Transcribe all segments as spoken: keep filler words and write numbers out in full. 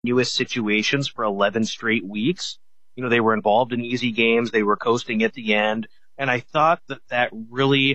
continuous situations for eleven straight weeks. You know, they were involved in easy games. They were coasting at the end. And I thought that that really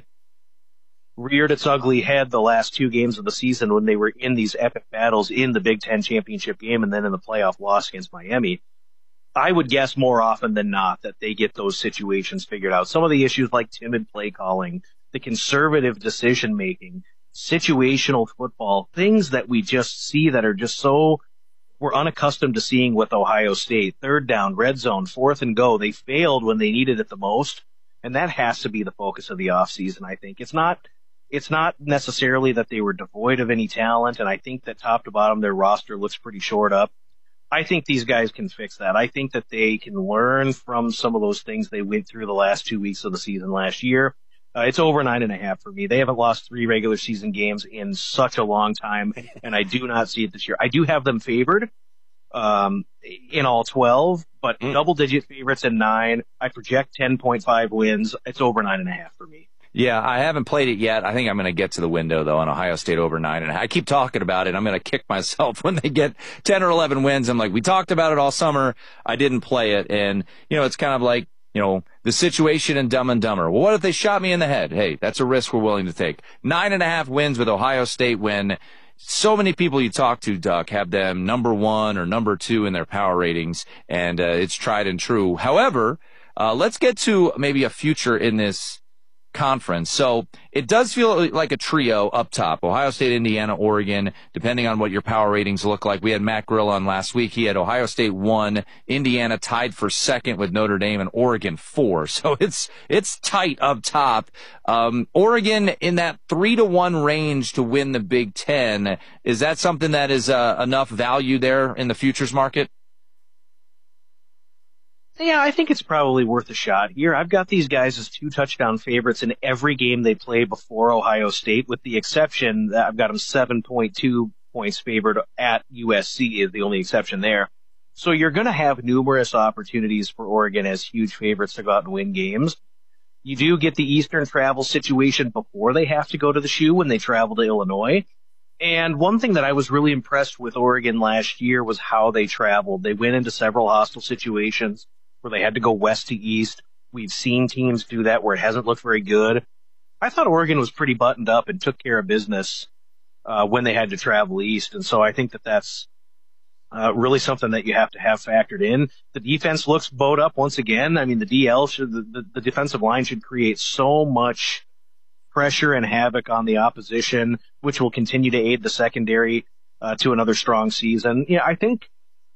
reared its ugly head the last two games of the season when they were in these epic battles in the Big Ten championship game and then in the playoff loss against Miami. I would guess more often than not that they get those situations figured out. Some of the issues like timid play calling, the conservative decision making, situational football, things that we just see that are just so we're unaccustomed to seeing with Ohio State. Third down, red zone, fourth and go. They failed when they needed it the most. And that has to be the focus of the offseason, I think. It's not It's not necessarily that they were devoid of any talent, and I think that top to bottom their roster looks pretty shored up. I think these guys can fix that. I think that they can learn from some of those things they went through the last two weeks of the season last year. Uh, it's over nine and a half for me. They haven't lost three regular season games in such a long time, and I do not see it this year. I do have them favored um, in all twelve, but mm. double-digit favorites in nine. I project ten point five wins. It's over nine and a half for me. Yeah, I haven't played it yet. I think I'm going to get to the window, though, on Ohio State over nine. And I keep talking about it. I'm going to kick myself when they get ten or eleven wins. I'm like, we talked about it all summer. I didn't play it. And, you know, it's kind of like, you know, the situation in Dumb and Dumber. Well, what if they shot me in the head? Hey, that's a risk we're willing to take. Nine and a half wins with Ohio State when so many people you talk to, Duck, have them number one or number two in their power ratings. And uh, it's tried and true. However, uh, let's get to maybe a future in this conference. So it does feel like a trio up top: Ohio State, Indiana, Oregon, depending on what your power ratings look like. We had Matt Grill on last week. He had Ohio State one, Indiana tied for second with Notre Dame, and Oregon four. So it's it's tight up top. Um, Oregon in that three to one range to win the Big Ten. Is that something that is uh, enough value there in the futures market? Yeah, I think it's probably worth a shot here. I've got these guys as two touchdown favorites in every game they play before Ohio State, with the exception that I've got them seven point two points favored at U S C is the only exception there. So you're going to have numerous opportunities for Oregon as huge favorites to go out and win games. You do get the Eastern travel situation before they have to go to the Shoe when they travel to Illinois. And one thing that I was really impressed with Oregon last year was how they traveled. They went into several hostile situations where they had to go west to east. We've seen teams do that where it hasn't looked very good. I thought Oregon was pretty buttoned up and took care of business uh, when they had to travel east. And so I think that that's uh, really something that you have to have factored in. The defense looks bowed up once again. I mean, the D L should, the, the, the defensive line should create so much pressure and havoc on the opposition, which will continue to aid the secondary uh, to another strong season. Yeah, I think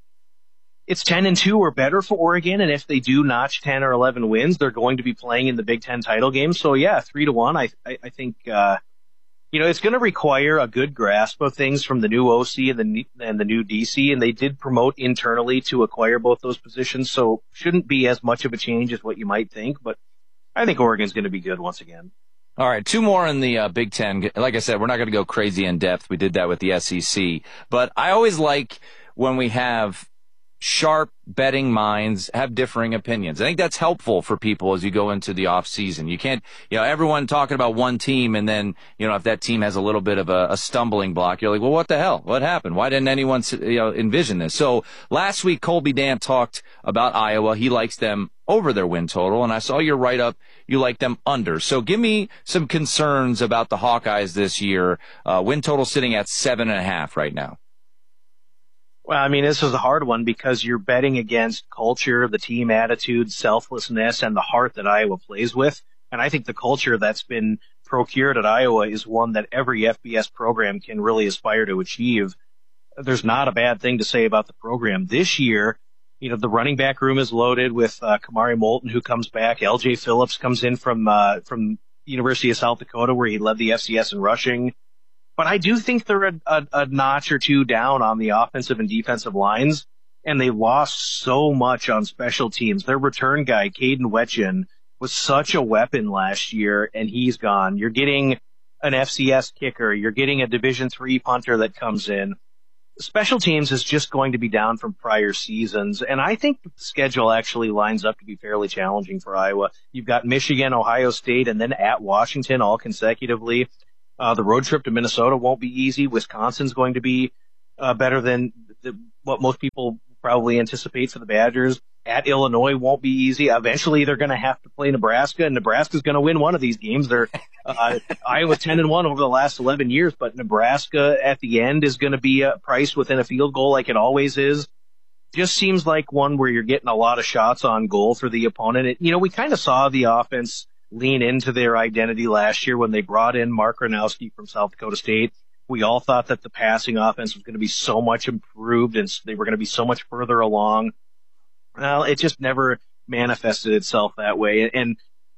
it's ten and two or better for Oregon, and if they do notch ten or eleven wins, they're going to be playing in the Big Ten title game. So yeah, three to one. I I, I think uh, you know it's going to require a good grasp of things from the new O C and the and the new D C, and they did promote internally to acquire both those positions, so shouldn't be as much of a change as what you might think. But I think Oregon's going to be good once again. All right, two more in the uh, Big Ten. Like I said, we're not going to go crazy in depth. We did that with the S E C, but I always like when we have sharp betting minds have differing opinions. I think that's helpful for people as you go into the off season. You can't, you know, everyone talking about one team, and then, you know, if that team has a little bit of a, a stumbling block, you're like, well, what the hell? What happened? Why didn't anyone, you know, envision this? So last week, Colby Dant talked about Iowa. He likes them over their win total, and I saw your write up. You like them under. So give me some concerns about the Hawkeyes this year. Uh, win total sitting at seven and a half right now. Well, I mean, this is a hard one because you're betting against culture, the team attitude, selflessness, and the heart that Iowa plays with. And I think the culture that's been procured at Iowa is one that every F B S program can really aspire to achieve. There's not a bad thing to say about the program. This year, you know, the running back room is loaded with uh, Kamari Moulton, who comes back. L J Phillips comes in from uh, from University of South Dakota, where he led the F C S in rushing. But I do think they're a, a, a notch or two down on the offensive and defensive lines, and they lost so much on special teams. Their return guy, Caden Wetchin, was such a weapon last year, and he's gone. You're getting an F C S kicker. You're getting a Division three punter that comes in. Special teams is just going to be down from prior seasons, and I think the schedule actually lines up to be fairly challenging for Iowa. You've got Michigan, Ohio State, and then at Washington all consecutively. Uh, the road trip to Minnesota won't be easy. Wisconsin's going to be uh, better than the, what most people probably anticipate for the Badgers. At Illinois won't be easy. Eventually, they're going to have to play Nebraska, and Nebraska's going to win one of these games. They're uh, Iowa ten and one over the last eleven years, but Nebraska at the end is going to be uh, priced within a field goal like it always is. Just seems like one where you're getting a lot of shots on goal for the opponent. It, you know, we kind of saw the offense lean into their identity last year when they brought in Mark Gronowski from South Dakota State. We all thought that the passing offense was going to be so much improved and they were going to be so much further along. Well, it just never manifested itself that way. And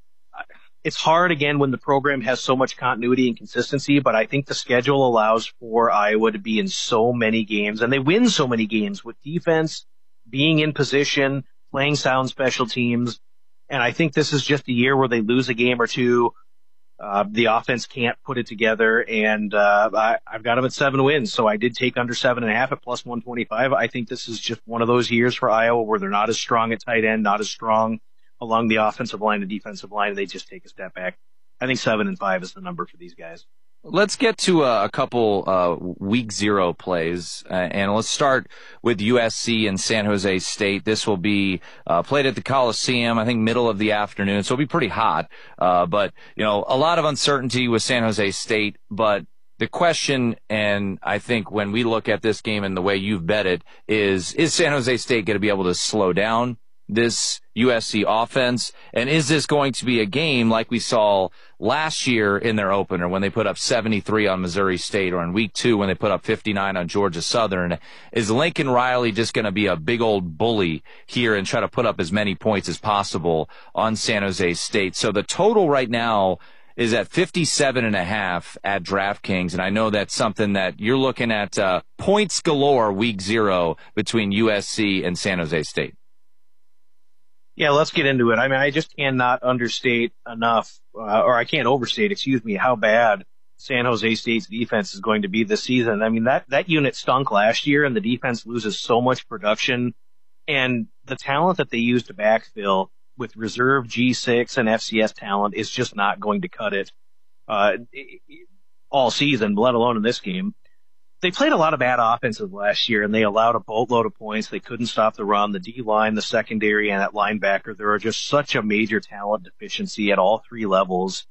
it's hard, again, when the program has so much continuity and consistency, but I think the schedule allows for Iowa to be in so many games, and they win so many games with defense, being in position, playing sound special teams. And I think this is just a year where they lose a game or two. Uh, the offense can't put it together, and uh, I, I've got them at seven wins, so I did take under seven and a half at plus one twenty-five. I think this is just one of those years for Iowa where they're not as strong at tight end, not as strong along the offensive line and defensive line, and they just take a step back. I think seven and five is the number for these guys. Let's get to a, a couple uh, week zero plays, uh, and let's start with U S C and San Jose State. This will be uh, played at the Coliseum, I think middle of the afternoon, so it'll be pretty hot. Uh, but, you know, a lot of uncertainty with San Jose State, but the question, and I think when we look at this game and the way you've bet it, is, is San Jose State going to be able to slow down this U S C offense? And is this going to be a game like we saw last year in their opener when they put up seventy-three on Missouri State, or in week two when they put up fifty-nine on Georgia Southern? Is Lincoln Riley just going to be a big old bully here and try to put up as many points as possible on San Jose State? So the total right now is at fifty-seven and a half at DraftKings. And I know that's something that you're looking at, uh, points galore week zero between U S C and San Jose State. Yeah, let's get into it. I mean, I just cannot understate enough, uh, or I can't overstate, excuse me, how bad San Jose State's defense is going to be this season. I mean, that, that unit stunk last year, and the defense loses so much production. And the talent that they use to backfill with reserve G six and F C S talent is just not going to cut it uh, all season, let alone in this game. They played a lot of bad offensive last year, and they allowed a boatload of points. They couldn't stop the run. The D-line, the secondary, and at linebacker, there are just such a major talent deficiency at all three levels.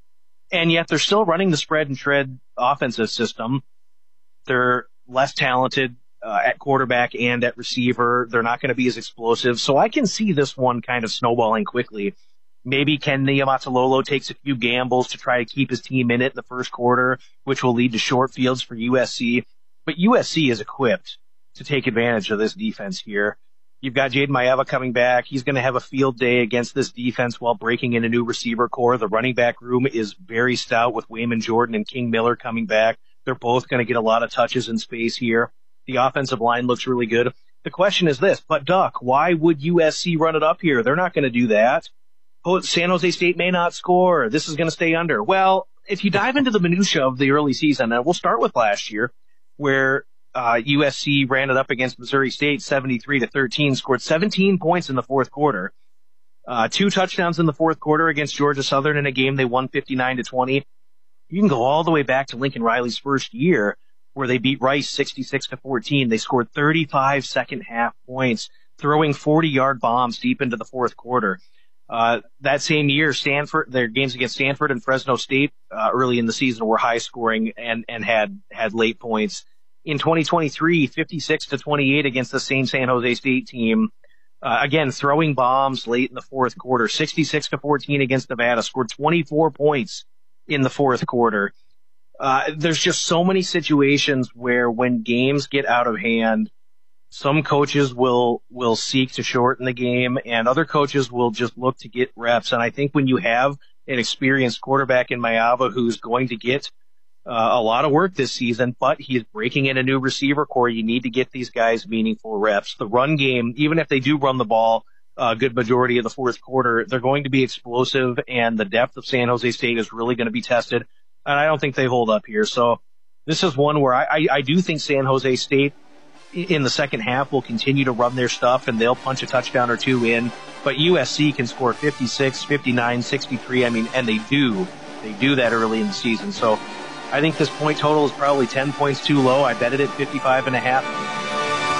And yet they're still running the spread and shred offensive system. They're less talented uh, at quarterback and at receiver. They're not going to be as explosive. So I can see this one kind of snowballing quickly. Maybe Ken Niumatalolo takes a few gambles to try to keep his team in it in the first quarter, which will lead to short fields for U S C. But U S C is equipped to take advantage of this defense here. You've got Jaden Maeva coming back. He's going to have a field day against this defense while breaking in a new receiver core. The running back room is very stout with Wayman Jordan and King Miller coming back. They're both going to get a lot of touches in space here. The offensive line looks really good. The question is this, but Duck, why would U S C run it up here? They're not going to do that. Oh, San Jose State may not score. This is going to stay under. Well, if you dive into the minutia of the early season, and we'll start with last year, where uh, U S C ran it up against Missouri State seventy-three to thirteen, scored seventeen points in the fourth quarter, uh, two touchdowns in the fourth quarter against Georgia Southern in a game they won fifty-nine to twenty. You can go all the way back to Lincoln Riley's first year, where they beat Rice sixty-six to fourteen. They scored thirty-five second half points, throwing forty-yard bombs deep into the fourth quarter. Uh, that same year, Stanford, their games against Stanford and Fresno State, uh, early in the season were high scoring and, and had, had late points. In twenty twenty-three, fifty-six to twenty-eight against the same San Jose State team. Uh, again, throwing bombs late in the fourth quarter, sixty-six to fourteen against Nevada, scored twenty-four points in the fourth quarter. Uh, there's just so many situations where when games get out of hand, some coaches will, will seek to shorten the game, and other coaches will just look to get reps. And I think when you have an experienced quarterback in Maeva who's going to get uh, a lot of work this season, but he's breaking in a new receiver core, you need to get these guys meaningful reps. The run game, even if they do run the ball a good majority of the fourth quarter, they're going to be explosive, and the depth of San Jose State is really going to be tested. And I don't think they hold up here. So this is one where I, I, I do think San Jose State in the second half will continue to run their stuff, and they'll punch a touchdown or two in. But U S C can score fifty-six, fifty-nine, sixty-three. I mean, and they do. They do that early in the season. So I think this point total is probably ten points too low. I bet it at fifty-five and a half.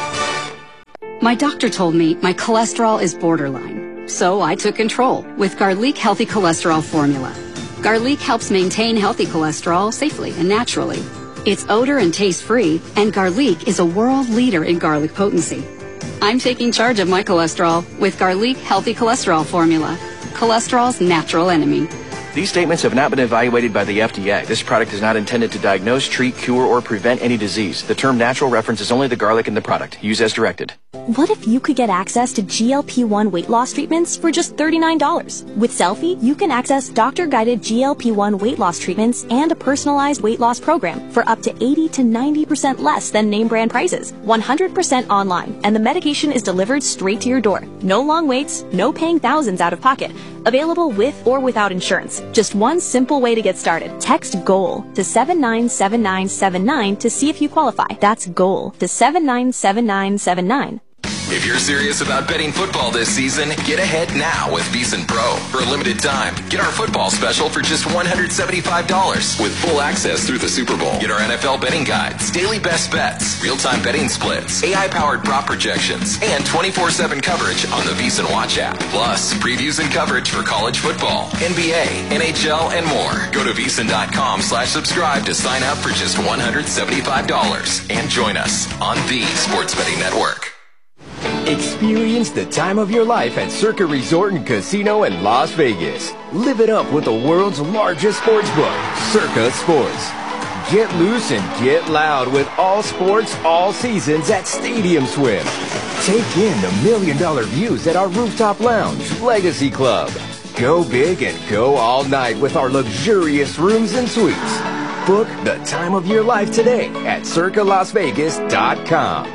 My doctor told me my cholesterol is borderline, so I took control with Garlic Healthy Cholesterol Formula. Garlic helps maintain healthy cholesterol safely and naturally. It's odor and taste-free, and Garlic is a world leader in garlic potency. I'm taking charge of my cholesterol with Garlic Healthy Cholesterol Formula, cholesterol's natural enemy. These statements have not been evaluated by the F D A. This product is not intended to diagnose, treat, cure, or prevent any disease. The term natural references only the garlic in the product. Use as directed. What if you could get access to G L P one weight loss treatments for just thirty-nine dollars? With Selfie, you can access doctor-guided G L P one weight loss treatments and a personalized weight loss program for up to eighty to ninety percent less than name brand prices. one hundred percent online, and the medication is delivered straight to your door. No long waits, no paying thousands out of pocket. Available with or without insurance. Just one simple way to get started. Text GOAL to seven nine seven nine seven nine to see if you qualify. That's GOAL to seven nine seven nine seven nine. If you're serious about betting football this season, get ahead now with VEASAN Pro. For a limited time, get our football special for just one hundred seventy-five dollars with full access through the Super Bowl. Get our N F L betting guides, daily best bets, real-time betting splits, A I-powered prop projections, and twenty-four seven coverage on the VEASAN Watch app. Plus, previews and coverage for college football, N B A, N H L, and more. Go to VEASAN.com slash subscribe to sign up for just one hundred seventy-five dollars and join us on the Sports Betting Network. Experience the time of your life at Circa Resort and Casino in Las Vegas. Live it up with the world's largest sports book, Circa Sports. Get loose and get loud with all sports, all seasons at Stadium Swim. Take in the million dollar views at our rooftop lounge, Legacy Club. Go big and go all night with our luxurious rooms and suites. Book the time of your life today at circa las vegas dot com.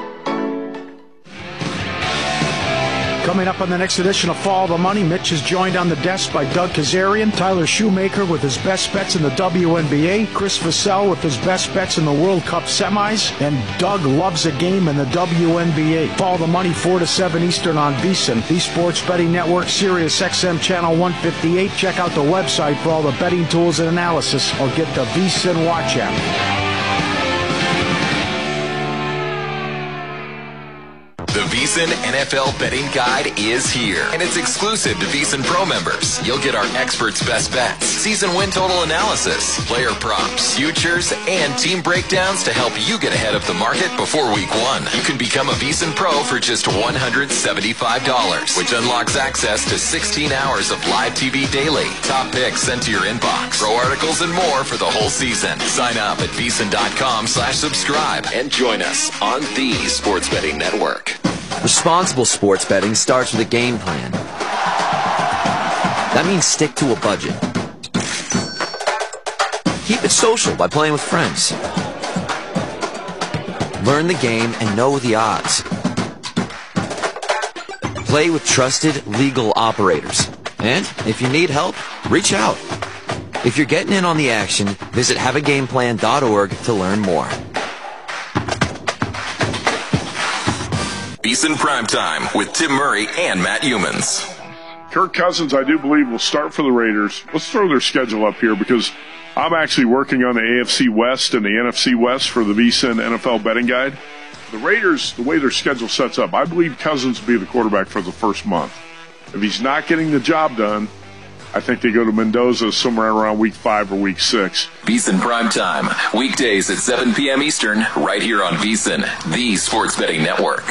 Coming up on the next edition of Follow the Money, Mitch is joined on the desk by Doug Kazarian, Tyler Shoemaker with his best bets in the W N B A, Chris Vassell with his best bets in the World Cup semis, and Doug loves a game in the W N B A. Follow the Money four to seven Eastern on VEASAN, the Sports Betting Network, Sirius X M Channel one fifty-eight. Check out the website for all the betting tools and analysis, or get the VEASAN Watch app. The VEASAN N F L Betting Guide is here, and it's exclusive to VEASAN Pro members. You'll get our experts' best bets, season win total analysis, player props, futures, and team breakdowns to help you get ahead of the market before week one. You can become a VEASAN Pro for just one hundred seventy-five dollars, which unlocks access to sixteen hours of live T V daily, top picks sent to your inbox, pro articles, and more for the whole season. Sign up at VEASAN.com slash subscribe and join us on the Sports Betting Network. Responsible sports betting starts with a game plan. That means stick to a budget. Keep it social by playing with friends. Learn the game and know the odds. Play with trusted legal operators. And if you need help, reach out. If you're getting in on the action, visit have a game plan dot org to learn more. VEASAN Primetime with Tim Murray and Matt Humans. Kirk Cousins, I do believe, will start for the Raiders. Let's throw their schedule up here because I'm actually working on the A F C West and the N F C West for the VEASAN N F L Betting Guide. The Raiders, the way their schedule sets up, I believe Cousins will be the quarterback for the first month. If he's not getting the job done, I think they go to Mendoza somewhere around week five or week six. VEASAN Primetime, weekdays at seven p.m. Eastern, right here on VEASAN, the Sports Betting Network.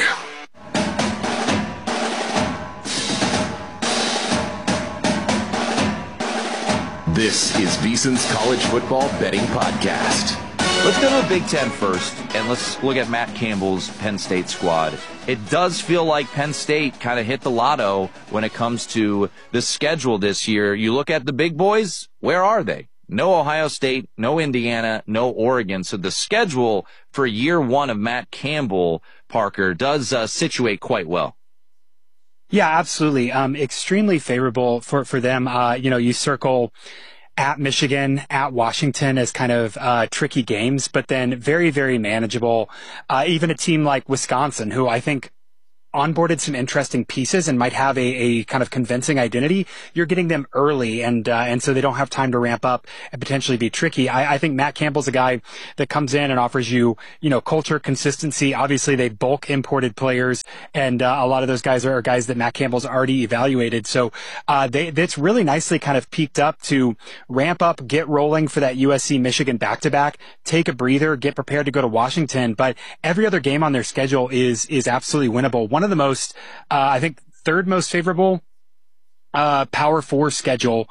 This is VEASAN's College Football Betting Podcast. Let's go to the Big Ten first, and let's look at Matt Campbell's Penn State squad. It does feel like Penn State kind of hit the lotto when it comes to the schedule this year. You look at the big boys, where are they? No Ohio State, no Indiana, no Oregon. So the schedule for year one of Matt Campbell, Parker, does uh, situate quite well. Yeah, absolutely. Um, extremely favorable for, for them. Uh, you know, you circle at Michigan, at Washington as kind of uh, tricky games, but then very, very manageable. Uh, even a team like Wisconsin, who I think onboarded some interesting pieces and might have a, a kind of convincing identity, you're getting them early, and uh, and so they don't have time to ramp up and potentially be tricky. I, I think Matt Campbell's a guy that comes in and offers you, you know, culture, consistency. Obviously, they bulk imported players, and uh, a lot of those guys are guys that Matt Campbell's already evaluated. So uh, they that's really nicely kind of peaked up to ramp up, get rolling for that U S C Michigan back-to-back, take a breather, get prepared to go to Washington. But every other game on their schedule is is absolutely winnable. One of the most, uh, I think, third most favorable uh Power Four schedule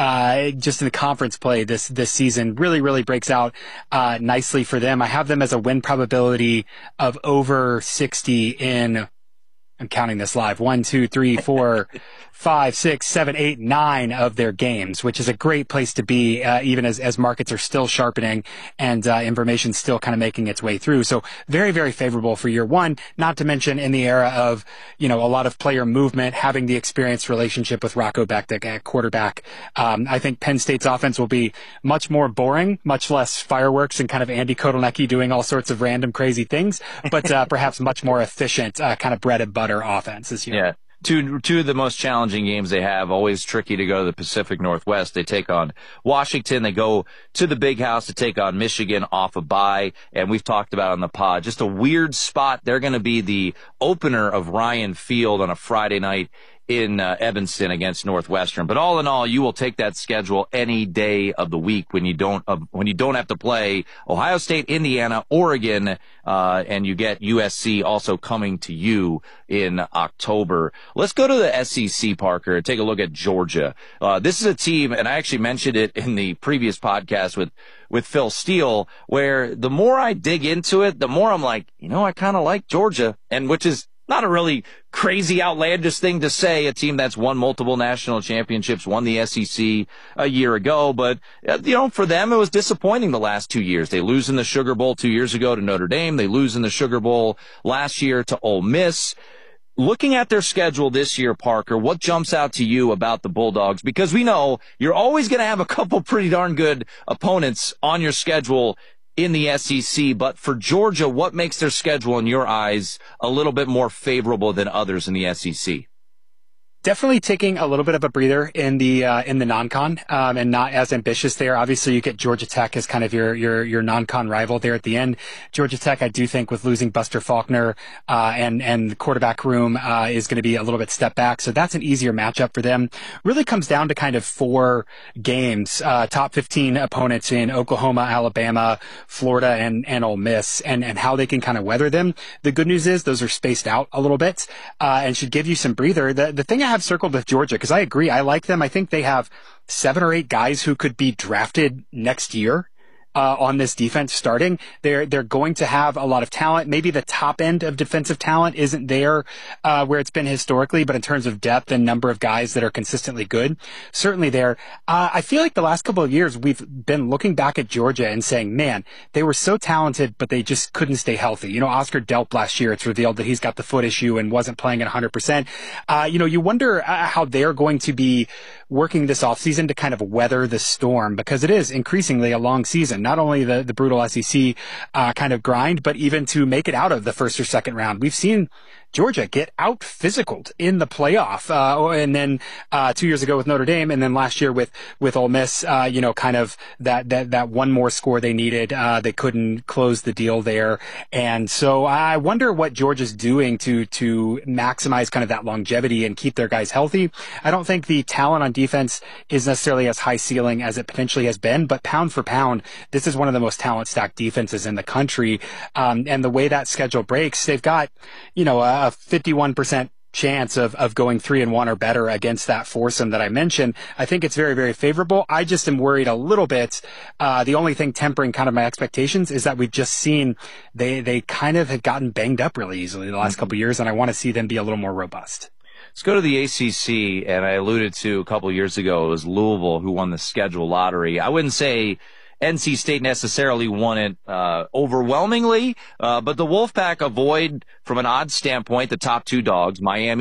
uh just in the conference play this this season really really breaks out uh nicely for them. I have them as a win probability of over sixty in, I'm counting this live, one, two, three, four, five, six, seven, eight, nine of their games, which is a great place to be, uh, even as, as markets are still sharpening and uh, information still kind of making its way through. So very, very favorable for year one, not to mention in the era of, you know, a lot of player movement, having the experienced relationship with Rocco Beck at quarterback. Um, I think Penn State's offense will be much more boring, much less fireworks and kind of Andy Kotelnicki doing all sorts of random crazy things, but uh, perhaps much more efficient, uh, kind of bread and butter offense this year. Yeah. Two, two of the most challenging games they have, always tricky to go to the Pacific Northwest. They take on Washington. They go to the Big House to take on Michigan off a bye. And we've talked about on the pod, just a weird spot. They're going to be the opener of Ryan Field on a Friday night in uh, Evanston against Northwestern. But all in all, you will take that schedule any day of the week when you don't uh, when you don't have to play Ohio State, Indiana, Oregon, uh, and you get U S C also coming to you in October. Let's go to the S E C, Parker, and take a look at Georgia. Uh, this is a team, and I actually mentioned it in the previous podcast with with Phil Steele, where the more I dig into it, the more I'm like, you know, I kind of like Georgia, and which is not a really crazy, outlandish thing to say, a team that's won multiple national championships, won the S E C a year ago. But, you know, for them, it was disappointing the last two years. They lose in the Sugar Bowl two years ago to Notre Dame. They lose in the Sugar Bowl last year to Ole Miss. Looking at their schedule this year, Parker, what jumps out to you about the Bulldogs? Because we know you're always going to have a couple pretty darn good opponents on your schedule in the S E C, but for Georgia, what makes their schedule in your eyes a little bit more favorable than others in the S E C? Definitely taking a little bit of a breather in the uh, in the non-con, um, and not as ambitious there. Obviously, you get Georgia Tech as kind of your your your non-con rival there at the end. Georgia Tech, I do think, with losing Buster Faulkner uh, and and the quarterback room uh, is going to be a little bit step back, so that's an easier matchup for them. Really comes down to kind of four games, uh, top fifteen opponents in Oklahoma, Alabama, Florida, and and Ole Miss, and and how they can kind of weather them. The good news is those are spaced out a little bit uh, and should give you some breather. The the thing I have circled with Georgia, because I agree, I like them. I think they have seven or eight guys who could be drafted next year uh, on this defense starting. They're they're going to have a lot of talent. Maybe the top end of defensive talent isn't there uh, where it's been historically, but in terms of depth and number of guys that are consistently good, certainly there. Uh, I feel like the last couple of years we've been looking back at Georgia and saying, man, they were so talented, but they just couldn't stay healthy. You know, Oscar Delp last year, it's revealed that he's got the foot issue and wasn't playing at one hundred percent. Uh, you know, you wonder uh, how they're going to be working this offseason to kind of weather the storm, because it is increasingly a long season, not only the, the brutal S E C uh, kind of grind, but even to make it out of the first or second round. We've seen Georgia get out physicaled in the playoff, uh, and then, uh, two years ago with Notre Dame, and then last year with, with Ole Miss, uh, you know, kind of that, that, that one more score they needed. Uh, they couldn't close the deal there. And so I wonder what Georgia's doing to, to maximize kind of that longevity and keep their guys healthy. I don't think the talent on defense is necessarily as high ceiling as it potentially has been, but pound for pound, this is one of the most talent stacked defenses in the country. Um, and the way that schedule breaks, they've got, you know, a, a fifty-one percent chance of, of going three and one or better against that foursome that I mentioned. I think it's very, very favorable. I just am worried a little bit. Uh, the only thing tempering kind of my expectations is that we've just seen they, they kind of have gotten banged up really easily the last mm-hmm. couple of years, and I want to see them be a little more robust. Let's go to the A C C, and I alluded to a couple of years ago, it was Louisville who won the schedule lottery. I wouldn't say N C State necessarily won it uh, overwhelmingly, uh, but the Wolfpack avoid, from an odds standpoint, the top two dogs, Miami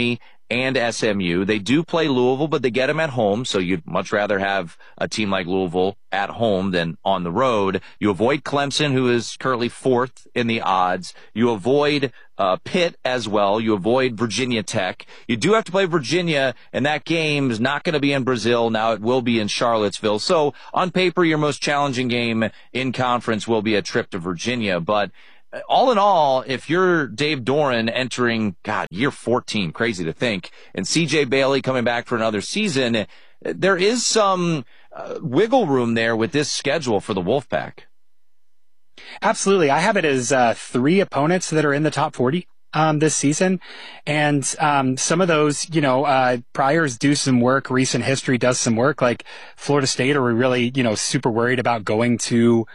and S M U. They do play Louisville, but they get them at home, so you'd much rather have a team like Louisville at home than on the road. You avoid Clemson, who is currently fourth in the odds. You avoid uh, Pitt as well. You avoid Virginia Tech. You do have to play Virginia, and that game is not going to be in Brazil. Now it will be in Charlottesville. So on paper, your most challenging game in conference will be a trip to Virginia, but all in all, if you're Dave Doeren entering, God, year fourteen, crazy to think, and C J Bailey coming back for another season, there is some uh, wiggle room there with this schedule for the Wolfpack. Absolutely. I have it as uh, three opponents that are in the top forty. Um, this season. And, um, some of those, you know, uh, priors do some work. Recent history does some work. Like Florida State, are we really, you know, super worried about going to,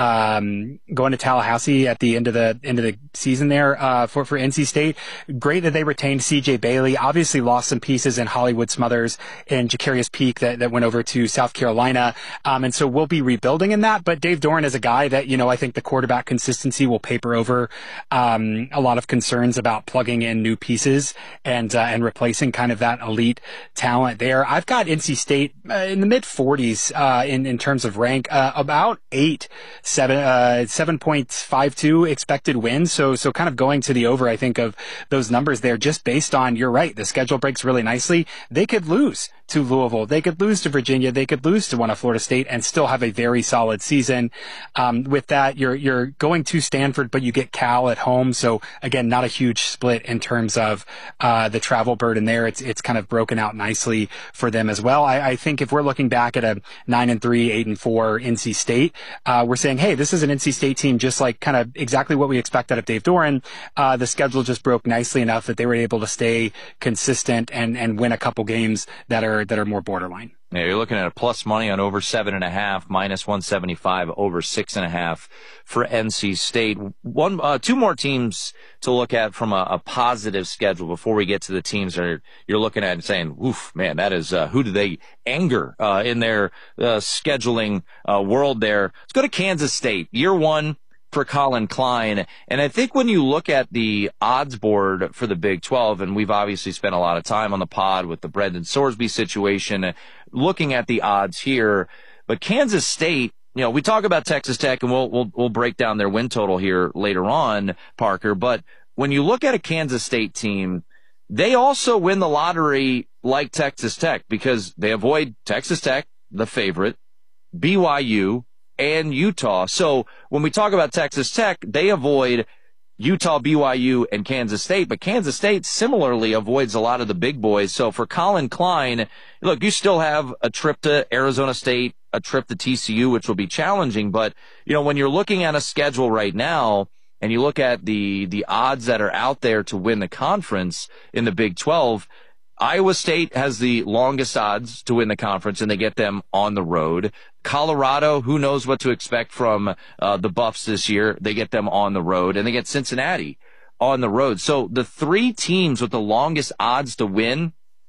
um, going to Tallahassee at the end of the, end of the season there, uh, for, for N C State? Great that they retained C J Bailey. Obviously lost some pieces in Hollywood Smothers and Jacarius Peak that, that went over to South Carolina. Um, and so we'll be rebuilding in that. But Dave Doeren is a guy that, you know, I think the quarterback consistency will paper over, um, a lot of concerns about plugging in new pieces and uh, and replacing kind of that elite talent there. I've got N C State uh, in the mid forties uh, in in terms of rank, uh, about eight, seven, uh, seven point five two expected wins. So so kind of going to the over, I think, of those numbers there, just based on, you're right, the schedule breaks really nicely. They could lose to Louisville, they could lose to Virginia, they could lose to one of Florida State and still have a very solid season. Um, with that, you're you're going to Stanford, but you get Cal at home. So again, not a huge split in terms of uh the travel burden there. It's it's kind of broken out nicely for them as well. I, I think if we're looking back at a nine and three, eight and four N C State, uh we're saying, hey, this is an N C State team just like kind of exactly what we expect out of Dave Doeren. Uh the schedule just broke nicely enough that they were able to stay consistent and and win a couple games that are that are more borderline. Yeah, you're looking at a plus money on over seven and a half, minus one seventy-five, over six and a half for N C State. One, uh, two more teams to look at from a, a positive schedule before we get to the teams that are, you're looking at and saying, oof, man, that is, uh, who do they anger, uh, in their, uh, scheduling, uh, world there. Let's go to Kansas State. Year one for Colin Klein. And I think when you look at the odds board for the Big twelve, and we've obviously spent a lot of time on the pod with the Brendan Sorsby situation, looking at the odds here, but Kansas State, you know, we talk about Texas Tech, and we'll, we'll, we'll break down their win total here later on, Parker, but when you look at a Kansas State team, they also win the lottery like Texas Tech because they avoid Texas Tech, the favorite, B Y U, and Utah. So when we talk about Texas Tech, they avoid Utah, B Y U, and Kansas State, but Kansas State similarly avoids a lot of the big boys. So for Colin Klein, look, you still have a trip to Arizona State, a trip to T C U, which will be challenging, but you know, when you're looking at a schedule right now, and you look at the, the odds that are out there to win the conference in the Big twelve, Iowa State has the longest odds to win the conference, and they get them on the road. Colorado, who knows what to expect from uh, the Buffs this year. They get them on the road, and they get Cincinnati on the road. So the three teams with the longest odds to win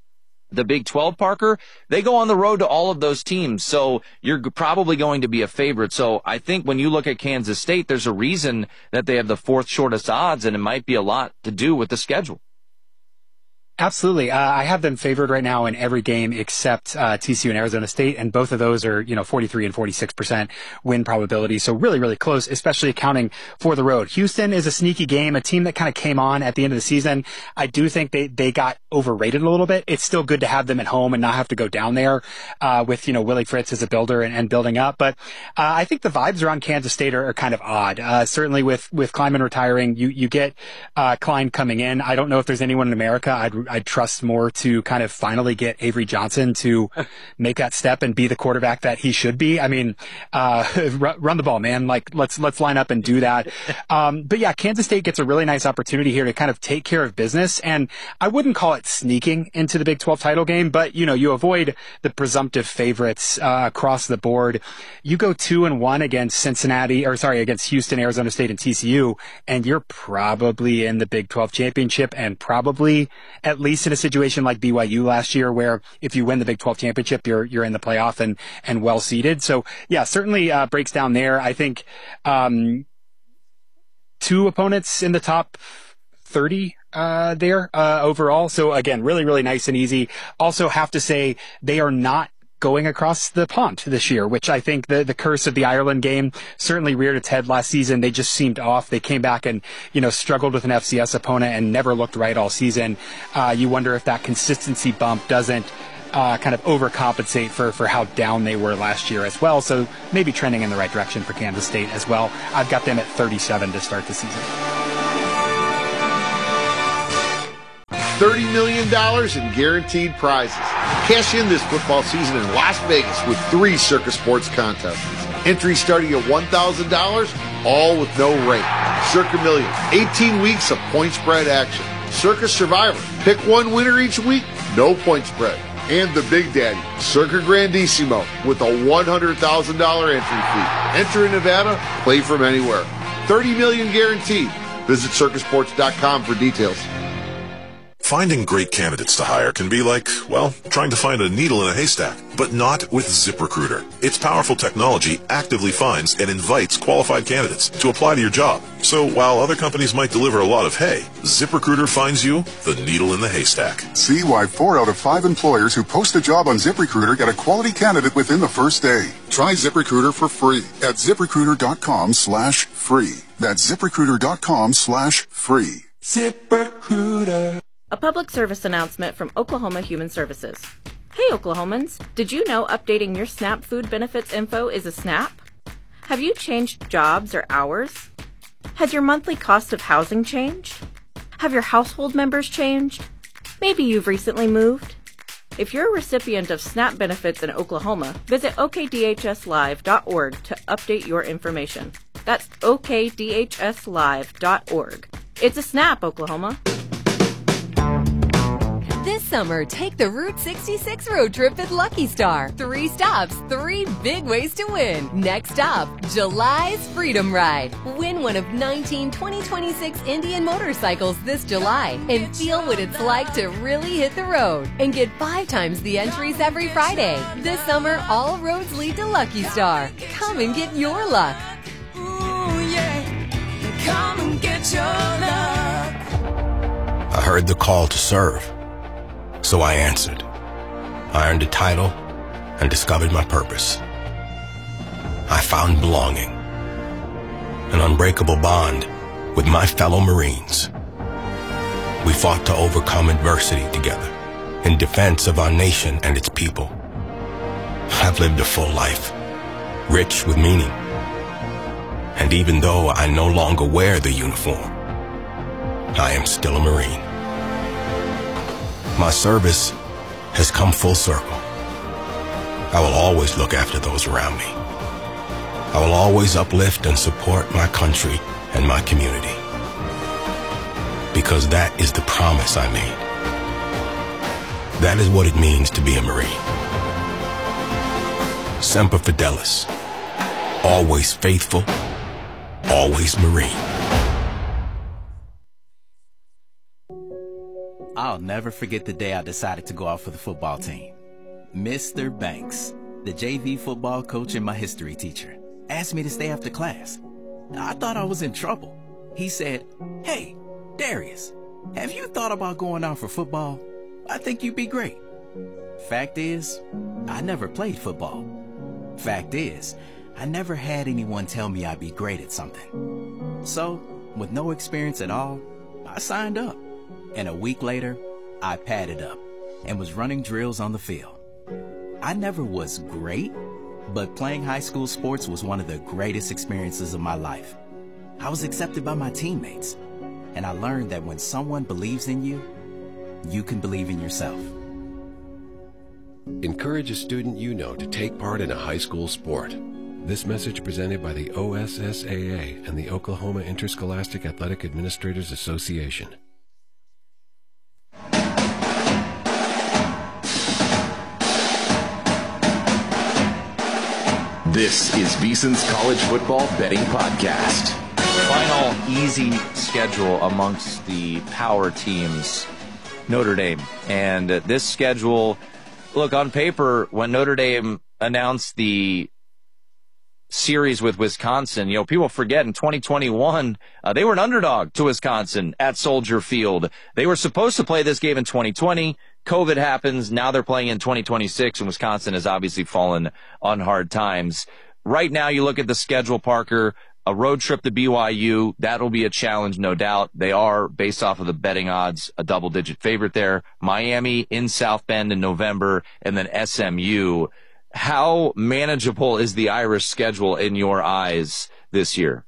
the Big twelve, Parker, they go on the road to all of those teams. So you're probably going to be a favorite. So I think when you look at Kansas State, there's a reason that they have the fourth shortest odds, and it might be a lot to do with the schedule. Absolutely. Uh, I have them favored right now in every game except uh, T C U and Arizona State, and both of those are, you know, forty-three and forty-six percent win probability. So really, really close, especially accounting for the road. Houston is a sneaky game, a team that kind of came on at the end of the season. I do think they, they got overrated a little bit. It's still good to have them at home and not have to go down there uh, with, you know, Willie Fritz as a builder and, and building up. But uh, I think the vibes around Kansas State are, are kind of odd. Uh, certainly with, with Klieman retiring, you, you get uh, Klein coming in. I don't know if there's anyone in America I'd I'd trust more to kind of finally get Avery Johnson to make that step and be the quarterback that he should be. I mean, uh, run the ball, man. Like, let's, let's line up and do that. Um, but yeah, Kansas State gets a really nice opportunity here to kind of take care of business. And I wouldn't call it sneaking into the Big twelve title game, but you know, you avoid the presumptive favorites, uh, across the board. You go two and one against Cincinnati, or sorry, against Houston, Arizona State, and T C U, and you're probably in the Big twelve championship, and probably at least in a situation like B Y U last year, where if you win the Big twelve championship, you're you're in the playoff and and well seeded. So yeah, certainly uh, breaks down there. I think um, two opponents in the top thirty uh, there uh, overall. So again, really, really nice and easy. Also have to say they are not going across the pond this year, which I think the, the curse of the Ireland game certainly reared its head last season. They just seemed off. They came back and, you know, struggled with an F C S opponent and never looked right all season. Uh, you wonder if that consistency bump doesn't uh, kind of overcompensate for, for how down they were last year as well. So maybe trending in the right direction for Kansas State as well. I've got them at thirty-seven to start the season. thirty million dollars in guaranteed prizes. Cash in this football season in Las Vegas with three Circa Sports contests. Entries starting at one thousand dollars, all with no rate. Circa Million, eighteen weeks of point spread action. Circa Survivor, pick one winner each week, no point spread. And the Big Daddy, Circa Grandissimo, with a one hundred thousand dollars entry fee. Enter in Nevada, play from anywhere. thirty million dollars guaranteed. Visit circa sports dot com for details. Finding great candidates to hire can be like, well, trying to find a needle in a haystack, but not with ZipRecruiter. Its powerful technology actively finds and invites qualified candidates to apply to your job. So while other companies might deliver a lot of hay, ZipRecruiter finds you the needle in the haystack. See why four out of five employers who post a job on ZipRecruiter get a quality candidate within the first day. Try ZipRecruiter for free at ZipRecruiter.com slash free. That's ZipRecruiter.com slash free. ZipRecruiter. A public service announcement from Oklahoma Human Services. Hey Oklahomans, did you know updating your SNAP food benefits info is a snap? Have you changed jobs or hours? Has your monthly cost of housing changed? Have your household members changed? Maybe you've recently moved? If you're a recipient of SNAP benefits in Oklahoma, visit O K D H S live dot org to update your information. That's O K D H S live dot org. It's a snap, Oklahoma. This summer, take the Route sixty-six road trip at Lucky Star. Three stops, three big ways to win. Next stop, July's Freedom Ride. Win one of nineteen twenty twenty-six Indian motorcycles this July and feel what it's like to really hit the road. And get five times the entries every Friday. This summer, all roads lead to Lucky Star. Come and get your luck. Ooh, yeah. Come and get your luck. I heard the call to serve. So I answered. I earned a title and discovered my purpose. I found belonging, an unbreakable bond with my fellow Marines. We fought to overcome adversity together in defense of our nation and its people. I've lived a full life, rich with meaning. And even though I no longer wear the uniform, I am still a Marine. My service has come full circle. I will always look after those around me. I will always uplift and support my country and my community. Because that is the promise I made. That is what it means to be a Marine. Semper Fidelis. Always faithful, always Marine. I'll never forget the day I decided to go out for the football team. Mister Banks, the J V football coach and my history teacher, asked me to stay after class. I thought I was in trouble. He said, "Hey, Darius, have you thought about going out for football? I think you'd be great." Fact is, I never played football. Fact is, I never had anyone tell me I'd be great at something. So, with no experience at all, I signed up. And a week later, I padded up and was running drills on the field. I never was great, but playing high school sports was one of the greatest experiences of my life. I was accepted by my teammates, and I learned that when someone believes in you, you can believe in yourself. Encourage a student you know to take part in a high school sport. This message presented by the O S S A A and the Oklahoma Interscholastic Athletic Administrators Association. This is VEASAN's College Football Betting Podcast. Final easy schedule amongst the power teams, Notre Dame. And uh, this schedule, look, on paper, when Notre Dame announced the series with Wisconsin. You know, people forget in twenty twenty-one, uh, they were an underdog to Wisconsin at Soldier Field. They were supposed to play this game in twenty twenty. COVID happens. Now they're playing in twenty twenty-six, and Wisconsin has obviously fallen on hard times. Right now, you look at the schedule, Parker, a road trip to B Y U, that'll be a challenge, no doubt. They are, based off of the betting odds, a double-digit favorite there. Miami in South Bend in November, and then S M U. How manageable is the Irish schedule in your eyes this year?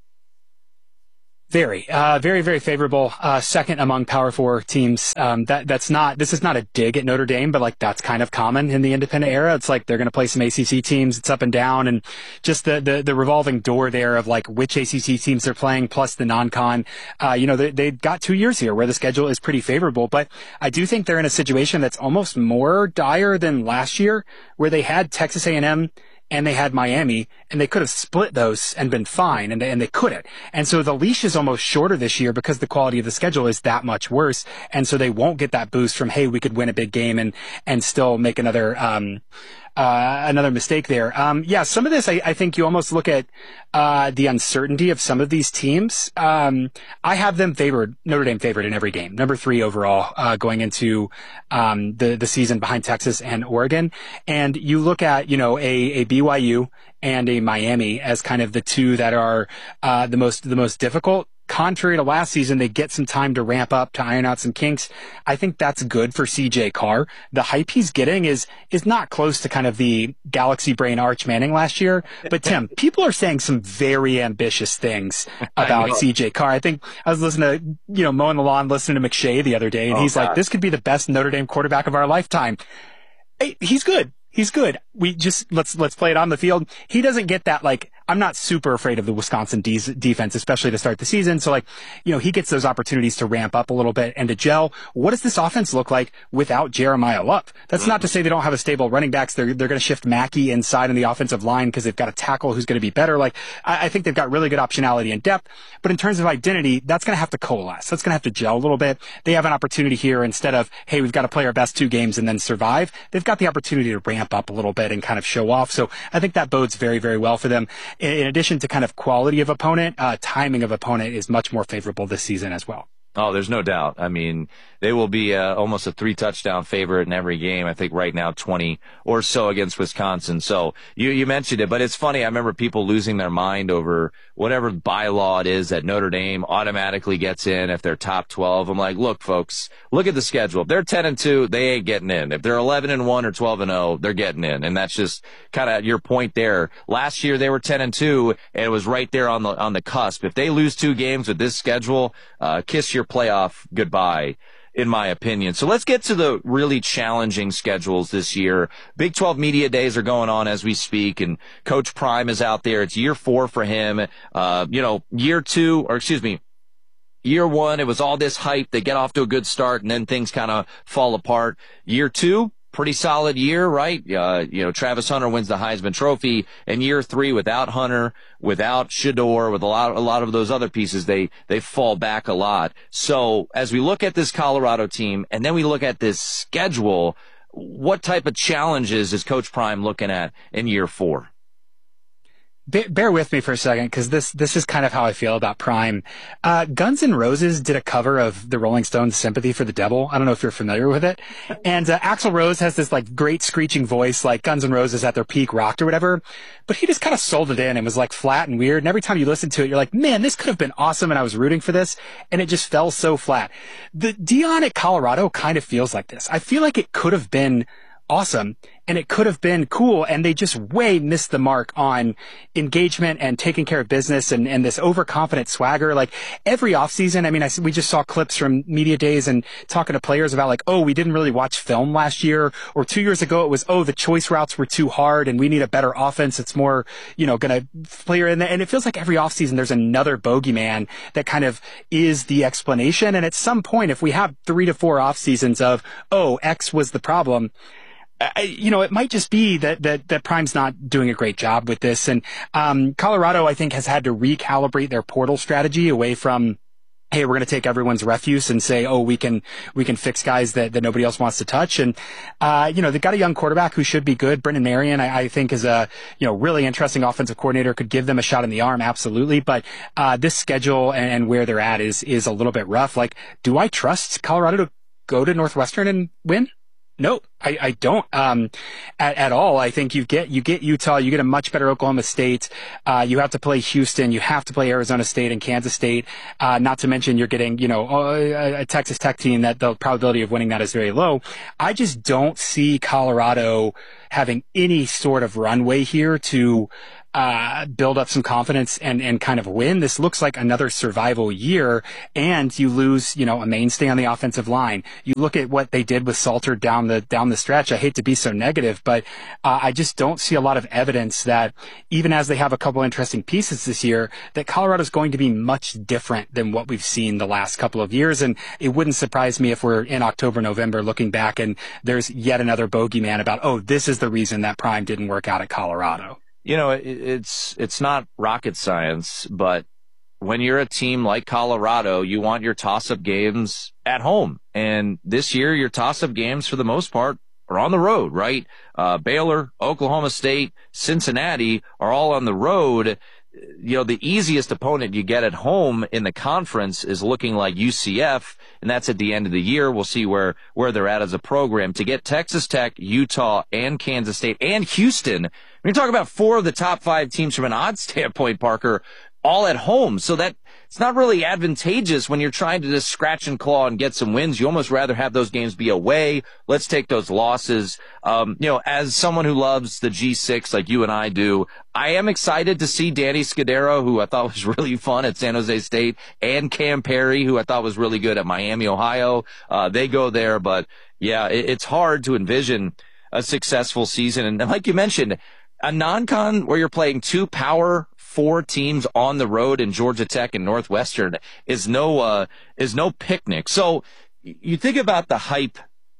Very, uh, very, very favorable. Uh, second among Power Four teams. Um, that, that's not, this is not a dig at Notre Dame, but like that's kind of common in the independent era. It's like they're going to play some A C C teams. It's up and down, and just the, the, the revolving door there of like which A C C teams they're playing plus the non-con. Uh, you know, they, they've got two years here where the schedule is pretty favorable, but I do think they're in a situation that's almost more dire than last year where they had Texas A and M and they had Miami, and they could have split those and been fine, and they, and they couldn't. And so the leash is almost shorter this year because the quality of the schedule is that much worse, and so they won't get that boost from, hey, we could win a big game and and still make another um uh another mistake there. Um yeah, some of this I, I think you almost look at uh the uncertainty of some of these teams. Um I have them favored, Notre Dame favored in every game, number three overall, uh going into um the the season behind Texas and Oregon. And you look at, you know, a a B Y U and a Miami as kind of the two that are uh the most the most difficult. Contrary to last season, they get some time to ramp up, to iron out some kinks. I think that's good for C J Carr. The hype he's getting is is not close to kind of the Galaxy Brain Arch Manning last year. But Tim, people are saying some very ambitious things about C J Carr. I think I was listening to, you know, mowing the lawn, listening to McShay the other day, and oh, he's God. like, this could be the best Notre Dame quarterback of our lifetime. Hey, he's good. He's good. We just, let's, let's play it on the field. He doesn't get that, like, I'm not super afraid of the Wisconsin de- defense, especially to start the season. So like, you know, he gets those opportunities to ramp up a little bit and to gel. What does this offense look like without Jeremiah Love? That's not to say they don't have a stable running backs. They're, they're going to shift Mackey inside in the offensive line because they've got a tackle who's going to be better. Like, I, I think they've got really good optionality and depth, but in terms of identity, that's going to have to coalesce. That's going to have to gel a little bit. They have an opportunity here instead of, hey, we've got to play our best two games and then survive. They've got the opportunity to ramp up a little bit and kind of show off. So I think that bodes very, very well for them. In addition to kind of quality of opponent, uh, timing of opponent is much more favorable this season as well. Oh, there's no doubt. I mean, they will be uh, almost a three-touchdown favorite in every game. I think right now twenty or so against Wisconsin. So you, you mentioned it, but it's funny. I remember people losing their mind over whatever bylaw it is that Notre Dame automatically gets in if they're top twelve. I'm like, look, folks, look at the schedule. If they're ten and two, they ain't getting in. If they're eleven and one or twelve and oh, they're getting in. And that's just kind of your point there. Last year they were ten and two, and it was right there on the on the cusp. If they lose two games with this schedule, uh, kiss your playoff goodbye, in my opinion. So let's get to the really challenging schedules this year. Big twelve media days are going on as we speak, and Coach Prime is out there. It's year four for him. Uh, you know, year two, or excuse me, year one, it was all this hype. They get off to a good start, and then things kind of fall apart. Year two, pretty solid year, right? Uh, you know, Travis Hunter wins the Heisman Trophy. And year three, without Hunter, without Shedeur, with a lot, a lot of those other pieces, they, they fall back a lot. So as we look at this Colorado team, and then we look at this schedule, what type of challenges is Coach Prime looking at in year four? Bear with me for a second, because this this is kind of how I feel about Prime. Uh, Guns N' Roses did a cover of the Rolling Stones' "Sympathy for the Devil." I don't know if you're familiar with it. And uh, Axl Rose has this like great screeching voice, like Guns N' Roses at their peak rocked or whatever. But he just kind of sold it in and was like flat and weird. And every time you listen to it, you're like, man, this could have been awesome, and I was rooting for this. And it just fell so flat. The Dion at Colorado kind of feels like this. I feel like it could have been awesome, and it could have been cool, and they just way missed the mark on engagement and taking care of business and, and this overconfident swagger. Like every offseason, I mean, I, we just saw clips from media days and talking to players about like, oh, we didn't really watch film last year, or two years ago it was, oh, the choice routes were too hard and we need a better offense. It's more, you know, going to player in there. And it feels like every offseason there's another bogeyman that kind of is the explanation. And at some point, if we have three to four off seasons of, oh, X was the problem, I, you know, it might just be that, that, that Prime's not doing a great job with this. And, um, Colorado, I think, has had to recalibrate their portal strategy away from hey, we're going to take everyone's refuse and say, oh, we can, we can fix guys that, that nobody else wants to touch. And, uh, you know, they've got a young quarterback who should be good. Brendan Marion, I, I think is a, you know, really interesting offensive coordinator, could give them a shot in the arm. Absolutely. But, uh, this schedule and, and where they're at is, is a little bit rough. Like, do I trust Colorado to go to Northwestern and win? No, I, I don't, um, at, at all. I think you get, you get Utah, you get a much better Oklahoma State. Uh, you have to play Houston, you have to play Arizona State and Kansas State. Uh, not to mention you're getting, you know, a, a Texas Tech team that the probability of winning that is very low. I just don't see Colorado having any sort of runway here to, uh, build up some confidence and, and kind of win. This looks like another survival year, and you lose, you know, a mainstay on the offensive line. You look at what they did with Salter down the, down the stretch. I hate to be so negative, but, uh, I just don't see a lot of evidence that even as they have a couple interesting pieces this year, that Colorado's going to be much different than what we've seen the last couple of years. And it wouldn't surprise me if we're in October, November looking back and there's yet another bogeyman about, oh, this is the reason that Prime didn't work out at Colorado. You know, it, it's it's not rocket science, but when you're a team like Colorado, you want your toss-up games at home. And this year, your toss-up games, for the most part, are on the road, right? Uh, Baylor, Oklahoma State, Cincinnati are all on the road. You know, the easiest opponent you get at home in the conference is looking like U C F, and that's at the end of the year. We'll see where, where they're at as a program. To get Texas Tech, Utah, and Kansas State, and Houston, we're talking about four of the top five teams from an odds standpoint, Parker, all at home. So that it's not really advantageous when you're trying to just scratch and claw and get some wins. You almost rather have those games be away. Let's take those losses. Um, you know, as someone who loves the G six like you and I do, I am excited to see Danny Scudero, who I thought was really fun at San Jose State, and Cam Perry, who I thought was really good at Miami, Ohio. Uh, they go there, but yeah, it, it's hard to envision a successful season. And like you mentioned, a non-con where you're playing two power four teams on the road in Georgia Tech and Northwestern is no, uh, is no picnic. So you think about the hype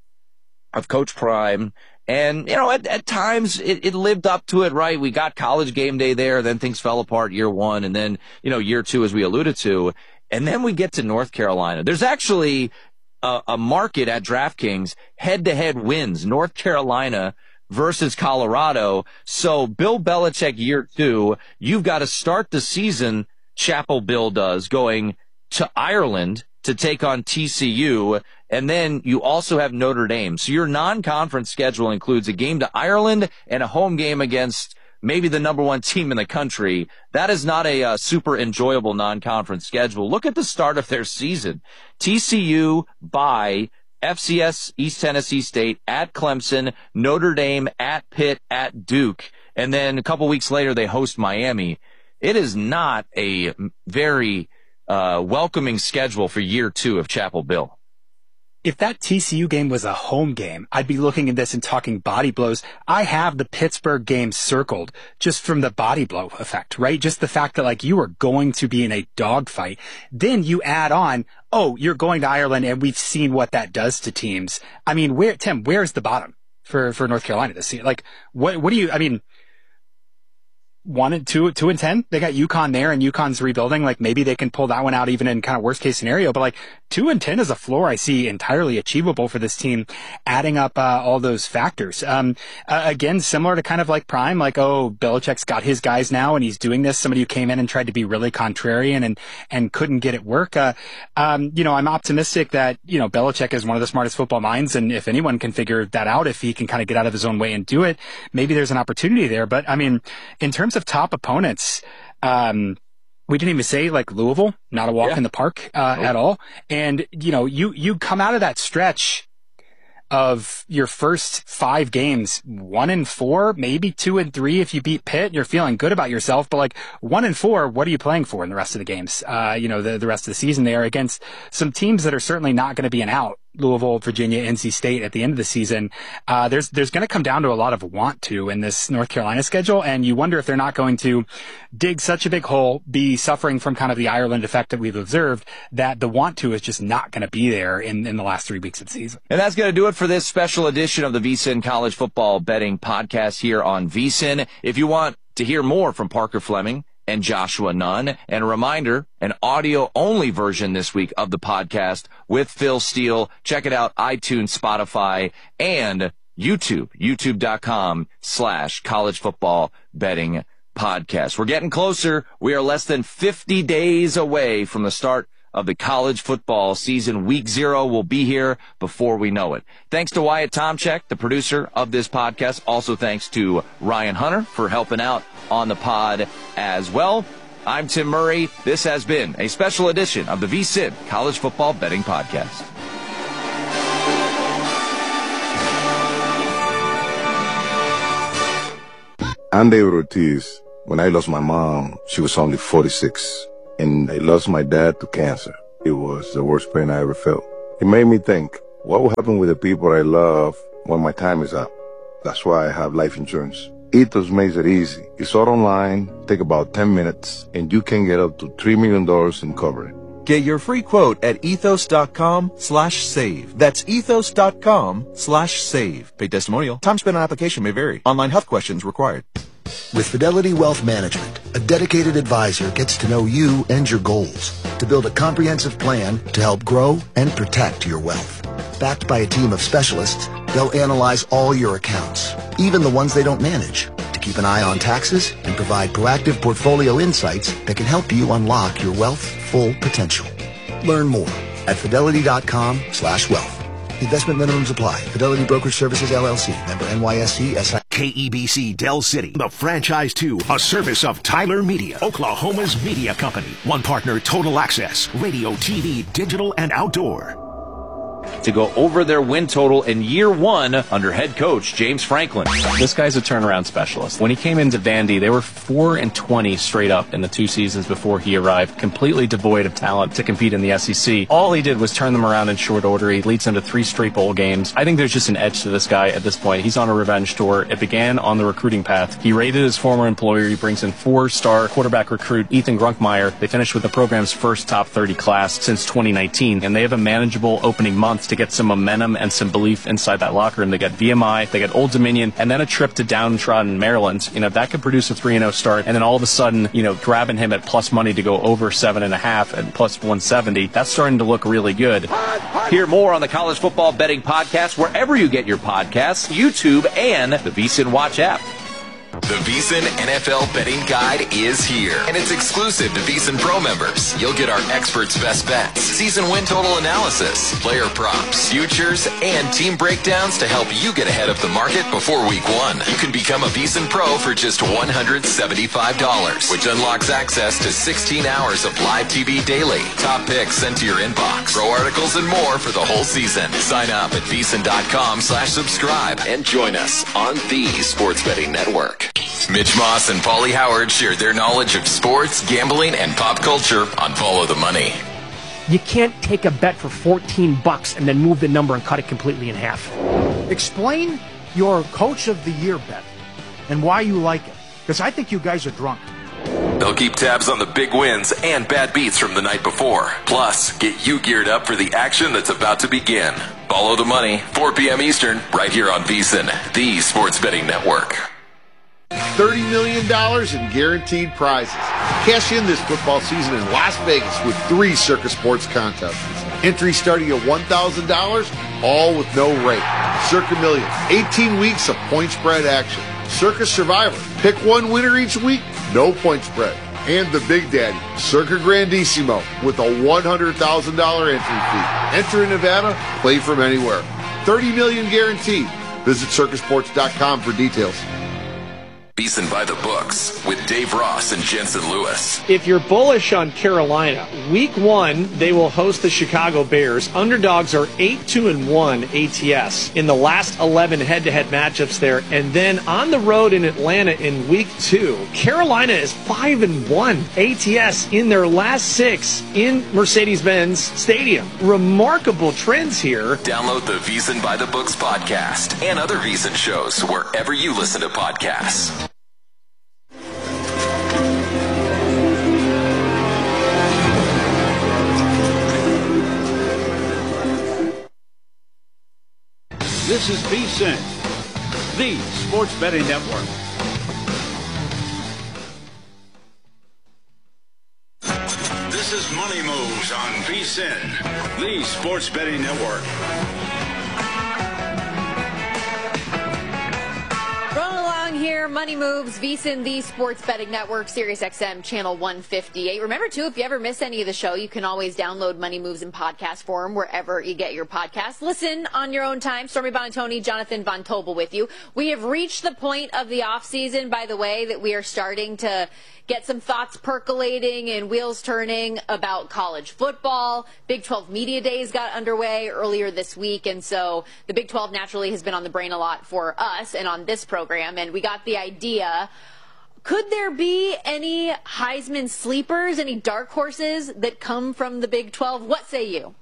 of Coach Prime, and, you know, at, at times it, it lived up to it, right? We got College Game Day there, then things fell apart year one, and then, you know, year two, as we alluded to, and then we get to North Carolina. There's actually a, a market at DraftKings, head-to-head wins, North Carolina versus Colorado. So Bill Belichick year two, you've got to start the season, Chapel Bill does, going to Ireland to take on T C U, and then you also have Notre Dame. So your non-conference schedule includes a game to Ireland and a home game against maybe the number one team in the country. That is not a uh, super enjoyable non-conference schedule. Look at the start of their season. T C U bye, F C S, East Tennessee State, at Clemson, Notre Dame, at Pitt, at Duke, and then a couple weeks later they host Miami. It is not a very uh welcoming schedule for year two of Chapel Bill. If that T C U game was a home game, I'd be looking at this and talking body blows. I have the Pittsburgh game circled just from the body blow effect, right? Just the fact that, like, you are going to be in a dogfight. Then you add on, oh, you're going to Ireland, and we've seen what that does to teams. I mean, where, Tim, where's the bottom for, for North Carolina this year? Like, what, what do you, I mean, one and two, two and ten. They got UConn there, and UConn's rebuilding. Like, maybe they can pull that one out even in kind of worst case scenario. But like two and ten is a floor I see entirely achievable for this team, adding up uh, all those factors. Um, uh, again, similar to kind of like Prime, like, oh, Belichick's got his guys now, and he's doing this. Somebody who came in and tried to be really contrarian and and couldn't get it work. Uh, um, you know, I'm optimistic that, you know, Belichick is one of the smartest football minds, and if anyone can figure that out, if he can kind of get out of his own way and do it, maybe there's an opportunity there. But I mean, in terms of top opponents, um, we didn't even say, like, Louisville, not a walk yeah. in the park uh, nope. at all. And, you know, you, you come out of that stretch of your first five games, one and four, maybe two and three. If you beat Pitt, you're feeling good about yourself. But like one and four, what are you playing for in the rest of the games? Uh, you know, the, the rest of the season there against some teams that are certainly not going to be an out. Louisville, Virginia, N C State at the end of the season. Uh, there's, there's going to come down to a lot of want to in this North Carolina schedule. And you wonder if they're not going to dig such a big hole, be suffering from kind of the Ireland effect that we've observed, that the want to is just not going to be there in, in the last three weeks of the season. And that's going to do it for this special edition of the VSiN College Football Betting Podcast here on VSiN. If you want to hear more from Parker Fleming and Joshua Nunn. And a reminder, an audio-only version this week of the podcast with Phil Steele. Check it out, iTunes, Spotify, and YouTube, youtube.com slash college football betting podcast. We're getting closer. We are less than fifty days away from the start of the college football season. Week zero will be here before we know it. Thanks to Wyatt Tomchek, the producer of this podcast. Also thanks to Ryan Hunter for helping out on the pod as well. I'm Tim Murray. This has been a special edition of the V S I N College Football Betting Podcast. I'm David Ortiz. When I lost my mom, she was only forty-six. And I lost my dad to cancer. It was the worst pain I ever felt. It made me think, what will happen with the people I love when my time is up? That's why I have life insurance. Ethos makes it easy. It's all online, take about ten minutes, and you can get up to three million dollars in coverage. Get your free quote at ethos.com slash save. That's ethos.com slash save. Paid testimonial. Time spent on application may vary. Online health questions required. With Fidelity Wealth Management, a dedicated advisor gets to know you and your goals to build a comprehensive plan to help grow and protect your wealth. Backed by a team of specialists, they'll analyze all your accounts, even the ones they don't manage, to keep an eye on taxes and provide proactive portfolio insights that can help you unlock your wealth's full potential. Learn more at fidelity.com slash wealth. Investment minimums apply. Fidelity Brokerage Services, L L C. Member N Y S D, S I. K E B C Del City, the franchise two, a service of Tyler Media, Oklahoma's media company. One partner, Total Access, radio, T V, digital, and outdoor. To go over their win total in year one under head coach James Franklin. This guy's a turnaround specialist. When he came into Vandy, they were four and twenty straight up in the two seasons before he arrived, completely devoid of talent to compete in the S E C. All he did was turn them around in short order. He leads them to three straight bowl games. I think there's just an edge to this guy at this point. He's on a revenge tour. It began on the recruiting path. He raided his former employer. He brings in four-star quarterback recruit Ethan Grunkmeyer. They finished with the program's first top thirty class since twenty nineteen, and they have a manageable opening month to get some momentum and some belief inside that locker room. They got V M I, they got Old Dominion, and then a trip to downtrodden Maryland. You know, that could produce a three and oh start, and then all of a sudden, you know, grabbing him at plus money to go over seven and a half and plus one seventy, that's starting to look really good. Hear more on the College Football Betting Podcast wherever you get your podcasts, YouTube, and the V S I N Watch app. The VSiN N F L Betting Guide is here, and it's exclusive to VSiN Pro members. You'll get our experts' best bets, season win total analysis, player props, futures, and team breakdowns to help you get ahead of the market before week one. You can become a VSiN Pro for just one hundred seventy-five dollars, which unlocks access to sixteen hours of live T V daily, top picks sent to your inbox, pro articles, and more for the whole season. Sign up at VSiN.com slash subscribe and join us on the Sports Betting Network. Mitch Moss and Paulie Howard share their knowledge of sports, gambling, and pop culture on Follow the Money. You can't take a bet for fourteen bucks and then move the number and cut it completely in half. Explain your Coach of the Year bet and why you like it, because I think you guys are drunk. They'll keep tabs on the big wins and bad beats from the night before. Plus, get you geared up for the action that's about to begin. Follow the Money, four p.m. Eastern, right here on VSiN, the Sports Betting Network. thirty million dollars in guaranteed prizes. Cash in this football season in Las Vegas with three Circa Sports contests. Entry starting at one thousand dollars, all with no rate. Circa Million, eighteen weeks of point spread action. Circa Survivor, pick one winner each week, no point spread. And the Big Daddy, Circa Grandissimo, with a one hundred thousand dollars entry fee. Enter in Nevada, play from anywhere. thirty million dollars guaranteed. Visit circa sports dot com for details. VSiN by the books with Dave Ross and Jensen Lewis. If you're bullish on Carolina, week one, they will host the Chicago Bears. Underdogs are eight two and one A T S in the last eleven head-to-head matchups there. And then on the road in Atlanta in week two, Carolina is five and one A T S in their last six in Mercedes-Benz Stadium. Remarkable trends here. Download the VSiN by the Books podcast and other VSiN shows wherever you listen to podcasts. This is VSiN, the Sports Betting Network. VSiN, the Sports Betting Network. Rolling along here, Money Moves, VSiN, the Sports Betting Network, Sirius X M, channel one fifty-eight. Remember, too, if you ever miss any of the show, you can always download Money Moves in podcast form wherever you get your podcasts. Listen on your own time. Stormy Bonatoni, Jonathan Von Tobel with you. We have reached the point of the offseason, by the way, that we are starting to get some thoughts percolating and wheels turning about college football. Big twelve Media Days got underway earlier this week, and so the Big twelve naturally has been on the brain a lot for us and on this program, and we got the idea. Could there be any Heisman sleepers, any dark horses that come from the Big twelve? What say you?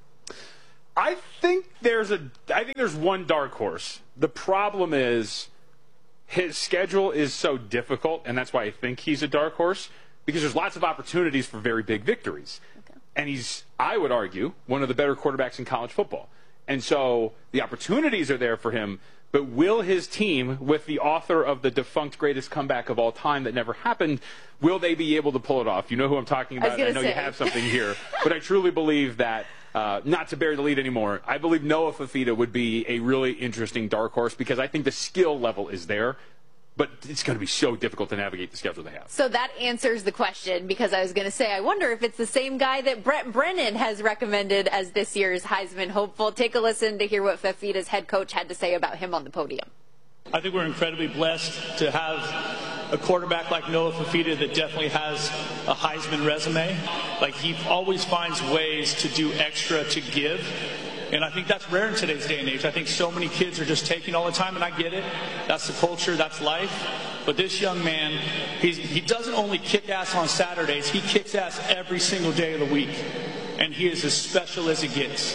I think there's a I think there's one dark horse. The problem is his schedule is so difficult, and that's why I think he's a dark horse, because there's lots of opportunities for very big victories. Okay. And he's, I would argue, one of the better quarterbacks in college football. And so the opportunities are there for him, but will his team, with the author of the defunct greatest comeback of all time that never happened, will they be able to pull it off? You know who I'm talking about. I, I know say. You have something here. But I truly believe that, uh, not to bury the lead anymore, I believe Noah Fifita would be a really interesting dark horse, because I think the skill level is there. But it's going to be so difficult to navigate the schedule they have. So that answers the question, because I was going to say, I wonder if it's the same guy that Brett Brennan has recommended as this year's Heisman hopeful. Take a listen to hear what Fifita's head coach had to say about him on the podium. I think we're incredibly blessed to have a quarterback like Noah Fifita that definitely has a Heisman resume. Like, he always finds ways to do extra to give. And I think that's rare in today's day and age. I think so many kids are just taking all the time, and I get it. That's the culture, that's life. But this young man, he's, he doesn't only kick ass on Saturdays, he kicks ass every single day of the week. And he is as special as it gets.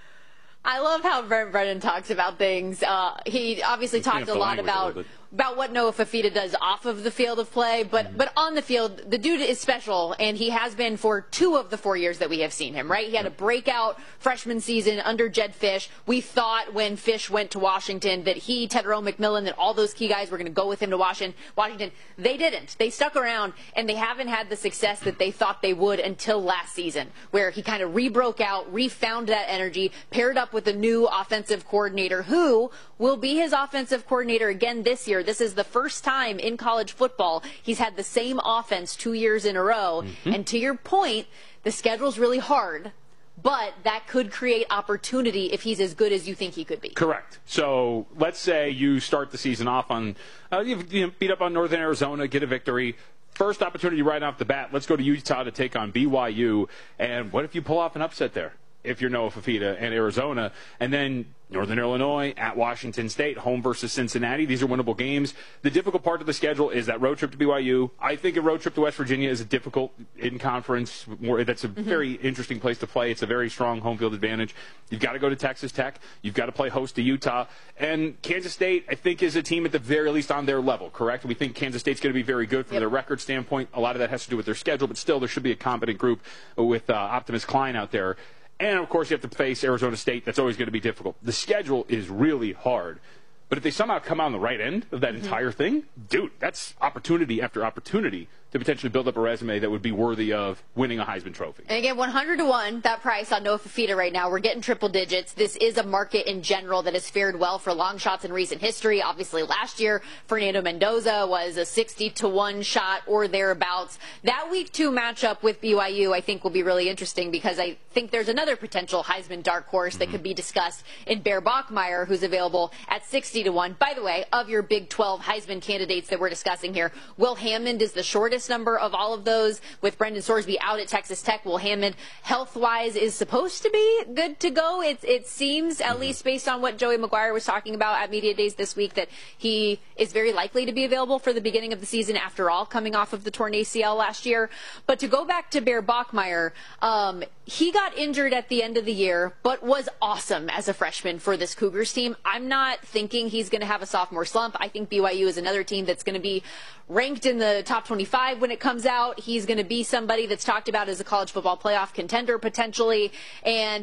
I love how Brent Brennan talks about things. Uh, he obviously talked a lot about a about what Noah Fifita does off of the field of play, but mm-hmm. but on the field, the dude is special, and he has been for two of the four years that we have seen him, right? He had a breakout freshman season under Jedd Fisch. We thought when Fisch went to Washington that he, Tetairoa McMillan, that all those key guys were going to go with him to Washington. Washington. They didn't. They stuck around, and they haven't had the success that they thought they would until last season, where he kind of re-broke out, re-found that energy, paired up with a new offensive coordinator who will be his offensive coordinator again this year. This is the first time in college football he's had the same offense two years in a row. Mm-hmm. And to your point, the schedule's really hard, but that could create opportunity if he's as good as you think he could be. Correct. So let's say you start the season off on, uh, you beat up on Northern Arizona, get a victory. First opportunity right off the bat, let's go to Utah to take on B Y U. And what if you pull off an upset there? If you're Noah Fifita and Arizona, and then Northern Illinois at Washington State, home versus Cincinnati. These are winnable games. The difficult part of the schedule is that road trip to B Y U. I think a road trip to West Virginia is a difficult in-conference. More, that's a mm-hmm. very interesting place to play. It's a very strong home field advantage. You've got to go to Texas Tech. You've got to play host to Utah. And Kansas State, I think, is a team at the very least on their level, correct? We think Kansas State's going to be very good from yep. their record standpoint. A lot of that has to do with their schedule, but still there should be a competent group with uh, Optimus Klein out there. And, of course, you have to face Arizona State. That's always going to be difficult. The schedule is really hard. But if they somehow come out on the right end of that mm-hmm. entire thing, dude, that's opportunity after opportunity to potentially build up a resume that would be worthy of winning a Heisman Trophy. And again, one hundred to one, that price on Noah Fifita right now. We're getting triple digits. This is a market in general that has fared well for long shots in recent history. Obviously, last year, Fernando Mendoza was a sixty to one shot or thereabouts. That week two matchup with B Y U, I think, will be really interesting because I think there's another potential Heisman dark horse mm-hmm. that could be discussed in Bear Bachmeier, who's available at sixty to one. By the way, of your Big twelve Heisman candidates that we're discussing here, Will Hammond is the shortest number of all of those, with Brendan Sorsby out at Texas Tech. Will Hammond, health-wise, is supposed to be good to go. It, it seems, at mm-hmm. least based on what Joey McGuire was talking about at Media Days this week, that he is very likely to be available for the beginning of the season after all, coming off of the torn A C L last year. But to go back to Bear Bachmeier, um, he got injured at the end of the year, but was awesome as a freshman for this Cougars team. I'm not thinking he's going to have a sophomore slump. I think B Y U is another team that's going to be ranked in the top twenty-five when it comes out. He's going to be somebody that's talked about as a college football playoff contender potentially. And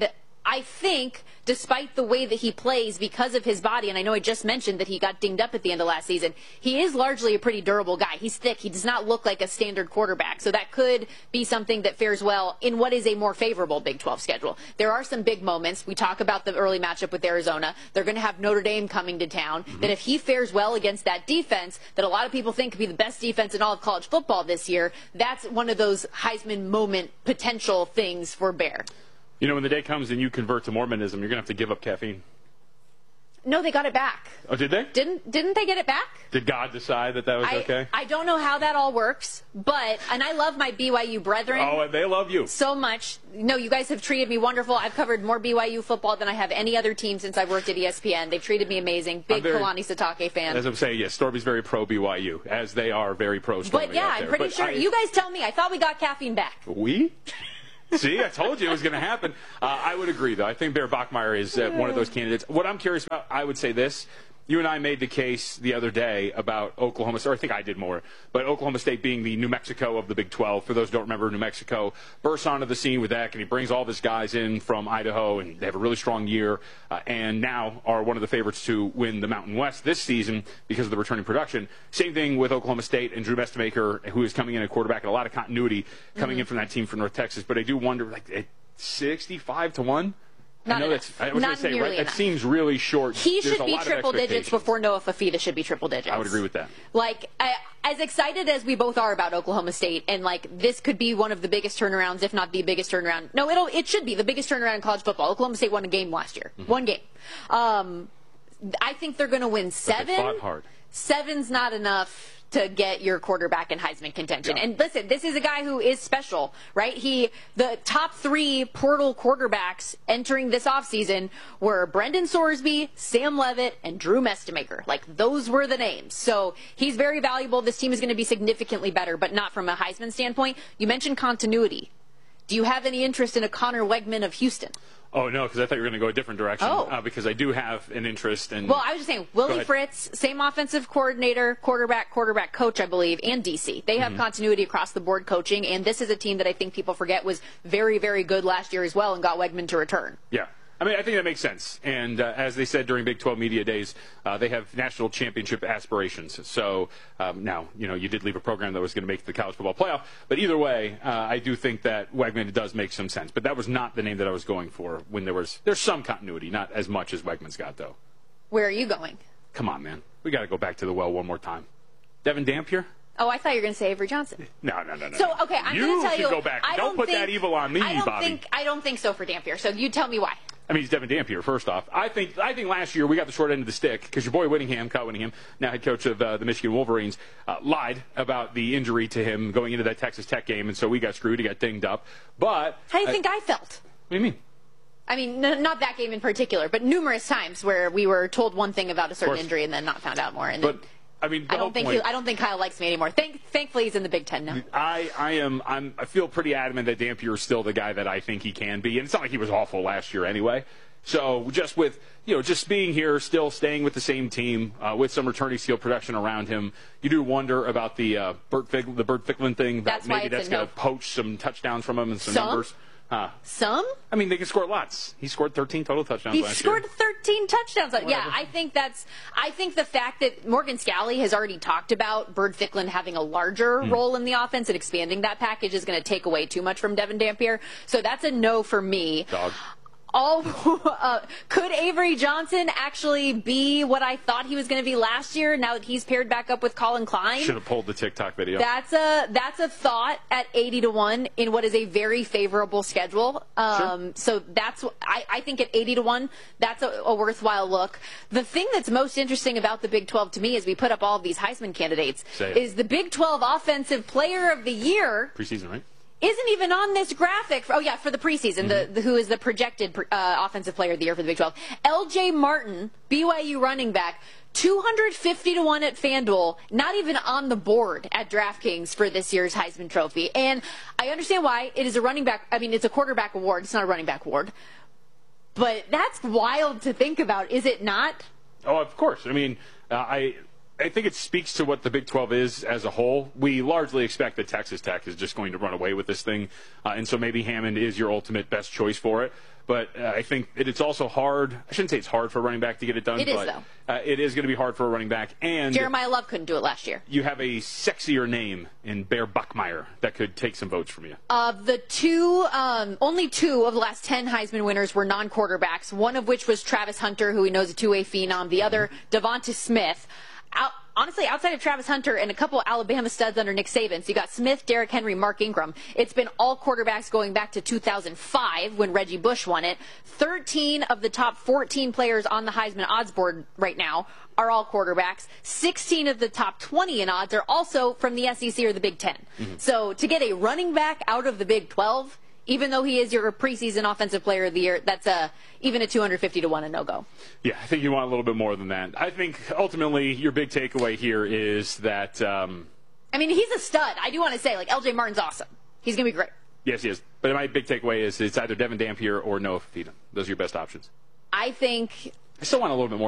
I think, despite the way that he plays because of his body, and I know I just mentioned that he got dinged up at the end of last season, he is largely a pretty durable guy. He's thick. He does not look like a standard quarterback. So that could be something that fares well in what is a more favorable Big twelve schedule. There are some big moments. We talk about the early matchup with Arizona. They're going to have Notre Dame coming to town. Mm-hmm. That if he fares well against that defense, that a lot of people think could be the best defense in all of college football this year, that's one of those Heisman moment potential things for Bear. You know, when the day comes and you convert to Mormonism, you're going to have to give up caffeine. No, they got it back. Oh, did they? Didn't Didn't they get it back? Did God decide that that was I, okay? I don't know how that all works, but, and I love my B Y U brethren. Oh, and they love you. So much. No, you guys have treated me wonderful. I've covered more B Y U football than I have any other team since I've worked at E S P N. They've treated me amazing. Big very, Kalani Sitake fan. As I'm saying, yes, Storby's very pro B Y U, as they are very pro Stormy. But yeah, I'm pretty but sure. I, you guys tell me. I thought we got caffeine back. We? See, I told you it was going to happen. Uh, I would agree, though. I think Bear Bachmeier is uh, one of those candidates. What I'm curious about, I would say this. You and I made the case the other day about Oklahoma State, or I think I did more, but Oklahoma State being the New Mexico of the Big twelve. For those who don't remember, New Mexico bursts onto the scene with Eck, and he brings all of his guys in from Idaho, and they have a really strong year, uh, and now are one of the favorites to win the Mountain West this season because of the returning production. Same thing with Oklahoma State and Drew Mestemaker, who is coming in at quarterback, and a lot of continuity coming mm-hmm. in from that team from North Texas. But I do wonder, like, at sixty-five to one? Not I know enough. that's. I was going Not to say, nearly right? enough. It seems really short. He There's should a be lot of triple digits expectations. before Noah Fafita should be triple digits. I would agree with that. Like, I, as excited as we both are about Oklahoma State, and like this could be one of the biggest turnarounds, if not the biggest turnaround. No, it'll it should be the biggest turnaround in college football. Oklahoma State won a game last year. Mm-hmm. One game. Um, I think they're going to win seven. But they fought hard. Seven's not enough to get your quarterback in Heisman contention. Yeah. And listen, this is a guy who is special, right? He, the top three portal quarterbacks entering this offseason were Brendan Sorsby, Sam Levitt, and Drew Mestemaker. Like, those were the names. So he's very valuable. This team is going to be significantly better, but not from a Heisman standpoint. You mentioned continuity. Do you have any interest in a Connor Wegman of Houston? Oh, no, because I thought you were going to go a different direction. Oh. Uh, because I do have an interest in. Well, I was just saying, Willie Fritz, same offensive coordinator, quarterback, quarterback coach, I believe, and D C. They have mm-hmm. continuity across the board coaching, and this is a team that I think people forget was very, very good last year as well and got Wegman to return. Yeah. I mean, I think that makes sense. And uh, as they said during Big twelve Media Days, uh, they have national championship aspirations. So um, now, you know, you did leave a program that was going to make the college football playoff. But either way, uh, I do think that Wegman does make some sense. But that was not the name that I was going for when there was – there's some continuity, not as much as Wegman's got, though. Where are you going? Come on, man. We got to go back to the well one more time. Devin Dampier? Oh, I thought you were going to say Avery Johnson. No, no, no, no. So, okay, I'm going to tell you. You should go back. I don't, don't put think, that evil on me, I don't Bobby. Think, I don't think so for Dampier. So you tell me why. I mean, he's Devin Dampier, first off. I think I think last year we got the short end of the stick because your boy Whittingham, Kyle Whittingham, now head coach of uh, the Michigan Wolverines, uh, lied about the injury to him going into that Texas Tech game, and so we got screwed. He got dinged up. But how do you I, think I felt? What do you mean? I mean, n- not that game in particular, but numerous times where we were told one thing about a certain injury and then not found out more. And but then, I mean, I don't think he, I don't think Kyle likes me anymore. Thank, thankfully, he's in the Big Ten now. I, I am I'm I feel pretty adamant that Dampier is still the guy that I think he can be, and it's not like he was awful last year anyway. So just with you know just being here, still staying with the same team, uh, with some returning steel production around him, you do wonder about the uh, Bert Fig- the Bert Ficklin thing. That that's maybe that's going to poach some touchdowns from him and some, some? numbers. Huh. Some? I mean, they can score lots. He scored thirteen total touchdowns He last scored year. thirteen touchdowns. Whatever. Yeah, I think that's. I think the fact that Morgan Scalley has already talked about Bird Ficklin having a larger mm. role in the offense and expanding that package is going to take away too much from Devin Dampier. So that's a no for me. Dog. All uh, could Avery Johnson actually be what I thought he was going to be last year? Now that he's paired back up with Colin Klein, should have pulled the TikTok video. That's a that's a thought at eighty to one in what is a very favorable schedule. Um, sure. So that's I, I think at eighty to one, that's a, a worthwhile look. The thing that's most interesting about the Big twelve to me, as we put up all of these Heisman candidates, is the Big twelve Offensive Player of the Year. Preseason, right? Isn't even on this graphic. Oh, yeah, for the preseason, mm-hmm. the, the who is the projected uh, Offensive Player of the Year for the Big twelve. L J Martin, B Y U running back, two hundred fifty to one at FanDuel, not even on the board at DraftKings for this year's Heisman Trophy. And I understand why. It is a running back, I mean, it's a quarterback award. It's not a running back award. But that's wild to think about, is it not? Oh, of course. I mean, uh, I... I think it speaks to what the Big twelve is as a whole. We largely expect that Texas Tech is just going to run away with this thing, uh, and so maybe Hammond is your ultimate best choice for it. but uh, I think it, it's also hard. I shouldn't say it's hard for a running back to get it done, It is, but though. Uh, it is going to be hard for a running back. And Jeremiah Love couldn't do it last year. you have a sexier name in Bear Buckmeyer that could take some votes from you. Of the two, um, only two of the last ten Heisman winners were non-quarterbacks, one of which was Travis Hunter, who we know is a two-way phenom, the other, Devonta Smith. Out, honestly, outside of Travis Hunter and a couple Alabama studs under Nick Saban, so you got Smith, Derrick Henry, Mark Ingram. It's been all quarterbacks going back to two thousand five when Reggie Bush won it. thirteen of the top fourteen players on the Heisman odds board right now are all quarterbacks. sixteen of the top twenty in odds are also from the S E C or the Big Ten. Mm-hmm. So to get a running back out of the Big twelve, even though he is your preseason offensive player of the year, that's a even a two hundred fifty to one a no-go. Yeah, I think you want a little bit more than that. I think ultimately your big takeaway here is that. Um, I mean, he's a stud. I do want to say, like, L J Martin's awesome. He's going to be great. Yes, he is. But my big takeaway is it's either Devin Dampier or Noah Fifita. Those are your best options. I think. I still want a little bit more.